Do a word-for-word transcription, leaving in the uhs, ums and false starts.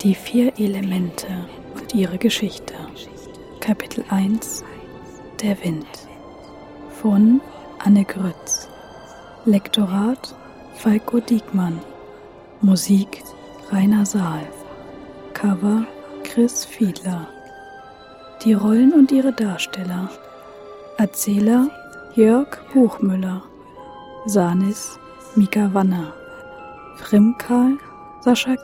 Die vier Elemente und ihre Geschichte. Kapitel eins. Der Wind. Von Anne Grütz. Lektorat Falko Diekmann. Musik Rainer Saal. Cover Chris Fiedler. Die Rollen und ihre Darsteller. Erzähler Jörg Buchmüller. Sanis Mika Wanner. Frimkal Sascha